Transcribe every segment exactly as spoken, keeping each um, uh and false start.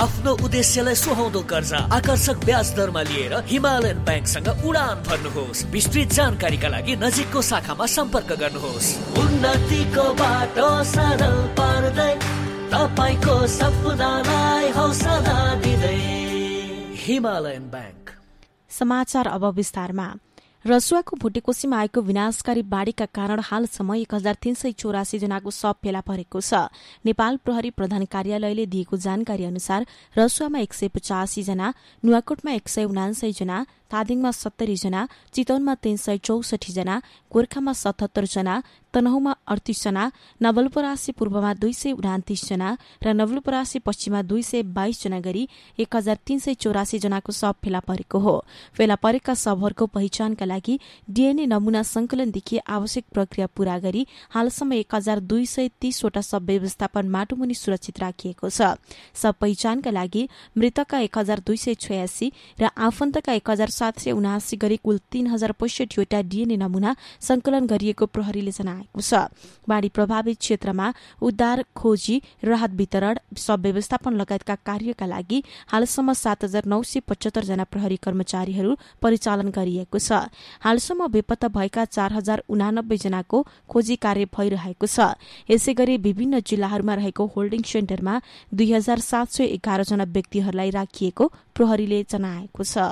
आफ्नो उद्देश्यलाई सुहाउँदो कर्जा आकर्षक ब्याज दरमा लिएर हिमालयन ब्याङ्कसँग उडान भर्नुहोस्। विस्तृत जानकारीका लागि नजिकको शाखामा सम्पर्क गर्नुहोस्। उन्नतिको बाटो सरल पार्दै तपाईको सपनालाई हौसला दिँदै हिमालयन ब्याङ्क। समाचार अब विस्तारमा। रसुवाको भुटेकोसीमा आएको विनाशकारी बाढ़ीका कारण हालसम्म एक हजार तीन सय चौरासी जनाको शव फेला परेको छ। नेपाल प्रहरी प्रधान कार्यालयले दिएको जानकारी अनुसार रसुवामा एक सय पचासी जना, नुवाकोटमा एक सय उनासय जना, धादिङमा सत्तरी जना, चितवनमा तीन सय चौसठी जना, गोर्खामा सतहत्तर जना, तनहुमा अडतीस जना, नवलपरासी पूर्वमा दुई सय उनातिस जना र नवलपरासी पश्चिममा दुई सय बाइस जना गरी एक हजार तीन सय चौरासी जनाको शव फेला परेको हो। फेला परेका शवहरूको पहिचानका लागि डीएनए नमूना संकलनदेखि आवश्यक प्रक्रिया पूरा गरी हालसम्म एक हजार दुई सय तीसवटा शव व्यवस्थापन माटोमुनि सुरक्षित राखिएको छ। शव पहिचानका लागि मृतकका एक हजार दुई सय छयासी र आफन्तका एक हजार सात सय उनासी गरी कुल तीन हजार पैंसठीवटा डीएनए नमूना संकलन गरिएको प्रहरीले जनाएको छ। बाढ़ी प्रभावित क्षेत्रमा उद्धार, खोजी, राहत वितरण, शव व्यवस्थापन लगायतका कार्यका लागि हालसम्म सात हजार नौ सय पचहत्तर जना प्रहरी कर्मचारीहरू परिचालन गरिएको छ। हालसम्म बेपत्ता भएका चार हजार उनानब्बे जनाको खोजी कार्य भइरहेको छ। यसै गरी विभिन्न जिल्लाहरूमा रहेको होल्डिङ सेन्टरमा दुई हजार सात सय एघार जना व्यक्तिहरूलाई राखिएको प्रहरीले जनाएको छ।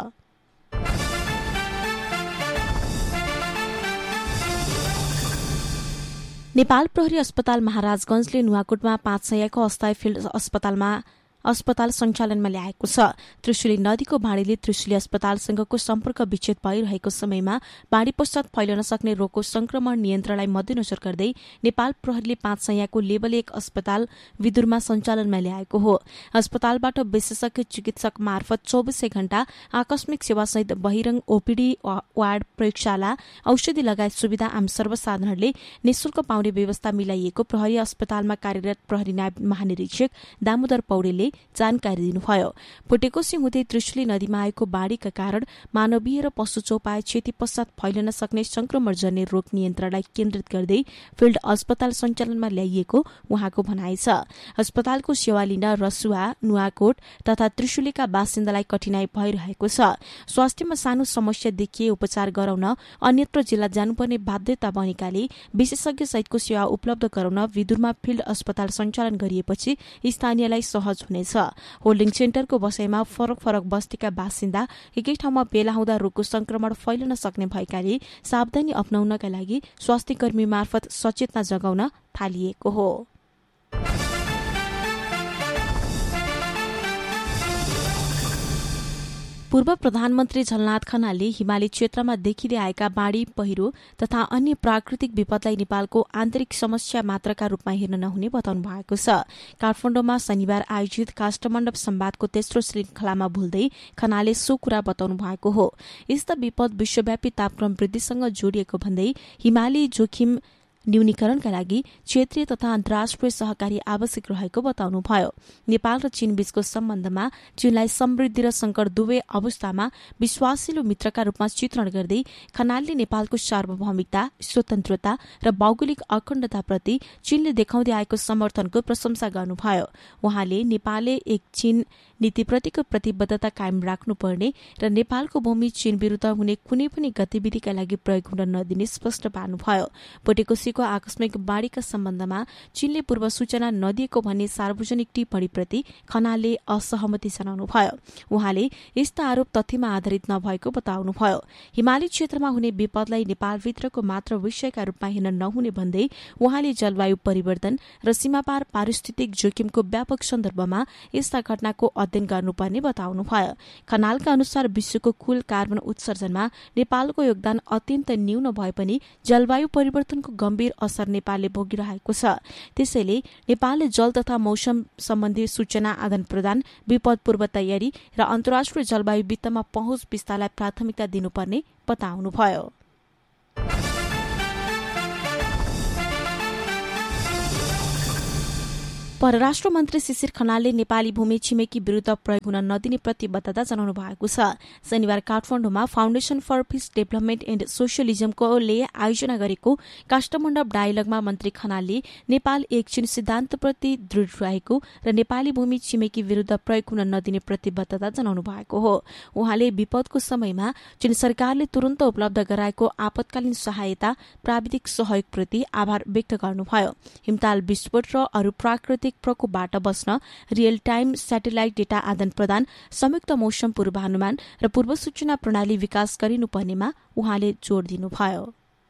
नेपाल प्रहरी अस्पताल महाराजगंजले नुवाकोटमा पाँच सयको अस्थायी फिल्ड अस्पतालमा अस्पताल सञ्चालनमा ल्याएको छ। त्रिशुली नदीको बाढ़ीले त्रिशुली अस्पतालसँगको सम्पर्क विच्छेद भइरहेको समयमा बाढ़ी पश्चात फैलन सक्ने रोगको संक्रमण नियन्त्रणलाई मध्यनजर गर्दै नेपाल प्रहरीले पाँच सयको लेभल एक अस्पताल विदुरमा सञ्चालनमा ल्याएको हो। अस्पतालबाट विशेषज्ञ चिकित्सक मार्फत चौबिसै घण्टा आकस्मिक सेवासहित बहिरंग ओपीडी वार्ड, प्रयोगशाला, औषधि लगायत सुविधा आम सर्वसाधारणले निशुल्क पाउने व्यवस्था मिलाइएको प्रहरी अस्पतालमा कार्यरत प्रहरी नायब महानिरीक्षक दामोदर पौडेलले जानकारी दिनुभयो। भुटेकोसी हुँदै त्रिशुली नदीमा आएको बाढ़ीका कारण मानवीय र पशु चौपाय क्षति पश्चात फैलन सक्ने संक्रमणजन्य रोग नियन्त्रणलाई केन्द्रित गर्दै फिल्ड अस्पताल सञ्चालनमा ल्याइएको उहाँको भनाइ छ। अस्पतालको सेवा लिन रसुवा, नुवाकोट तथा त्रिशुलीका बासिन्दालाई कठिनाई भइरहेको छ। स्वास्थ्यमा सानो समस्या देखिए उपचार गराउन अन्यत्र जिल्ला जानुपर्ने बाध्यता बनेकाले विशेषज्ञ सहितको सेवा उपलब्ध गराउन विदुरमा फिल्ड अस्पताल सञ्चालन गरिएपछि स्थानीयलाई सहज हुनेछ। होल्डिङ सेन्टरको बसाइमा फरक फरक बस्तीका बासिन्दा एकै ठाउँमा भेला हुँदा रोगको संक्रमण फैलन सक्ने भएकाले सावधानी अपनाउनका लागि स्वास्थ्य कर्मी मार्फत सचेतना जगाउन थालिएको हो। पूर्व प्रधानमन्त्री झलनाथ खनालले हिमाली क्षेत्रमा देखिँदै आएका बाढ़ी, पहिरो तथा अन्य प्राकृतिक विपदलाई नेपालको आन्तरिक समस्या मात्रका रूपमा हेर्न नहुने बताउनु भएको छ। काठमाडौँमा शनिबार आयोजित काष्ठमण्डप संवादको तेस्रो श्रृंखलामा बोल्दै खनालले सो कुरा बताउनु भएको हो। यस्ता विपद विश्वव्यापी तापक्रम वृद्धिसँग जोडिएको भन्दै हिमाली जोखिम न्यूनीकरणका लागि क्षेत्रीय तथा अन्तर्राष्ट्रिय सहकारी आवश्यक रहेको बताउनुभयो। नेपाल र चीन बीचको सम्बन्धमा चीनलाई समृद्धि र संकट दुवै अवस्थामा विश्वासिलो मित्रका रूपमा चित्रण गर्दै खनालले नेपालको सार्वभौमिकता, स्वतन्त्रता र भौगोलिक अखण्डताप्रति चीनले देखाउँदै आएको समर्थनको प्रशंसा गर्नुभयो। उहाँले नेपालले एक चीन नीतिप्रतिको प्रतिबद्धता कायम राख्नुपर्ने र नेपालको भूमि चीन विरूद्ध हुने कुनै पनि गतिविधिका लागि प्रयोग हुन नदिने स्पष्ट पार्नुभयो। भुटेकोसीको आकस्मिक बाढ़ीका सम्बन्धमा चीनले पूर्व सूचना नदिएको भन्ने सार्वजनिक टिप्पणीप्रति खनालले असहमति जनाउनुभयो। उहाँले यस्ता आरोप तथ्यमा आधारित नभएको बताउनुभयो। हिमाली क्षेत्रमा हुने विपदलाई नेपालभित्रको मात्र विषयका रूपमा हेर्न नहुने भन्दै उहाँले जलवायु परिवर्तन र सीमापार पारिस्थितिक जोखिमको व्यापक सन्दर्भमा यस्ता घटनाको अध्ययन गर्नुपर्ने बताउनुभयो। खनालका अनुसार विश्वको कुल कार्बन उत्सर्जनमा नेपालको योगदान अत्यन्त न्यून भए पनि जलवायु परिवर्तनको गम्भीर असर नेपालले भोगिरहेको छ। त्यसैले नेपालले जल तथा मौसम सम्बन्धी सूचना आदान प्रदान, विपद पूर्व तयारी र अन्तर्राष्ट्रिय जलवायु वित्तमा पहुँच विस्तारलाई प्राथमिकता दिनुपर्ने बताउनुभयो। परराष्ट्र मन्त्री शिशिर खनालले नेपाली भूमि छिमेकी विरूद्ध प्रयोग हुन नदिने प्रतिबद्धता जनाउनु भएको छ। शनिबार काठमाडौँमा foundation for piece development and सोसियलिजमकोले आयोजना गरेको काष्ठमण्डप डायलगमा मन्त्री खनालले नेपाल एक चीन सिद्धान्तप्रति दृढ रहेको र नेपाली भूमि छिमेकी विरूद्ध प्रयोग हुन नदिने प्रतिबद्धता जनाउनु भएको हो। उहाँले विपदको समयमा चीन सरकारले तुरन्त उपलब्ध गराएको आपतकालीन सहायता, प्राविधिक सहयोगप्रति आभार व्यक्त गर्नुभयो। हिमताल विस्फोट र अरू प्राकृतिक प्रकोपबाट बस्न रियल टाइम स्याटेलाइट डेटा आदान प्रदान, संयुक्त मौसम पूर्वानुमान र पूर्व सूचना प्रणाली विकास गरिनुपर्नेमा उहाँले जोड़ दिनुभयो।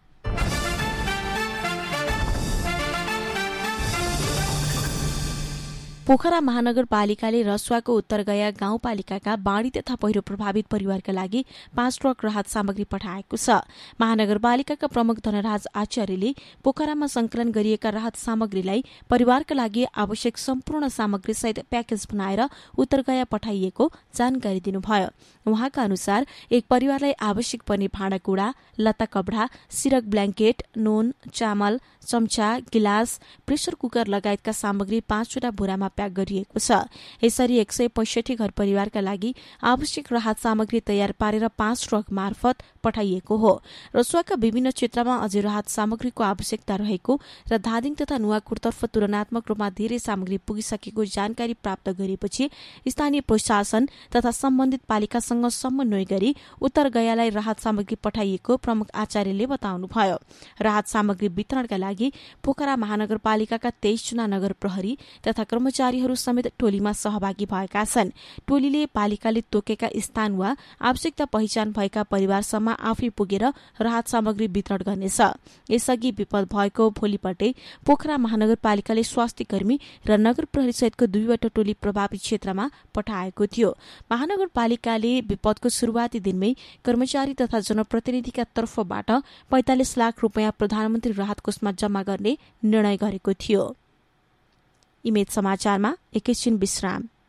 पोखरा महानगरपालिकाले रसुवाको उत्तरगया गाउँपालिकाका बाढ़ी तथा पहिरो प्रभावित परिवारका लागि पाँच ट्रक राहत सामग्री पठाएको छ। महानगरपालिकाका प्रमुख धनराज आचार्यले पोखरामा संकलन गरिएका राहत सामग्रीलाई परिवारका लागि आवश्यक सम्पूर्ण सामग्री सहित प्याकेज बनाएर उत्तरगया पठाइएको जानकारी दिनुभयो। उहाँका अनुसार एक परिवारलाई आवश्यक पर्ने भाँडाकुँडा, लत्ता कपडा, सिरक ब्ल्याङ्केट, नुन, चामल, चम्चा, गिलास, प्रेसर कुकर लगायतका सामग्री पाँचवटा बोरामा प्याक गरिएको छ। यसरी एक सय पैंसठी घर परिवारका लागि आवश्यक राहत सामग्री तयार पारेर पाँच ट्रक मार्फत पठाइएको हो। रसुवाका विभिन्न क्षेत्रमा अझै राहत सामग्रीको आवश्यकता रहेको र धादिङ तथा नुवाकोटतर्फ तुलनात्मक रूपमा धेरै सामग्री पुगिसकेको जानकारी प्राप्त गरेपछि स्थानीय प्रशासन तथा सम्बन्धित पालिकासँग समन्वय गरी उत्तरगयालाई राहत सामग्री पठाइएको प्रमुख आचार्यले बताउनुभयो। राहत सामग्री वितरणका लागि पोखरा महानगरपालिकाका तेइस जना नगर प्रहरी तथा कर्मचारीहरू समेत टोलीमा सहभागी भएका छन्। टोलीले पालिकाले तोकेका स्थान वा आवश्यकता पहिचान भएका परिवारसम्म आफै पुगेर राहत सामग्री वितरण गर्नेछ। यसअघि विपद भएको भोलिपल्टै पोखरा महानगरपालिकाले स्वास्थ्य कर्मी र नगर प्रहरी सहितको दुईवटा टोली प्रभावित क्षेत्रमा पठाएको थियो। महानगरपालिकाले विपदको शुरूआती दिनमै कर्मचारी तथा जनप्रतिनिधिका तर्फबाट पैंतालिस लाख रूपियाँ प्रधानमन्त्री राहत कोषमा जम्मा गर्ने निर्णय गरेको थियो। इमेज समाचारमा एकैछिन विश्राम।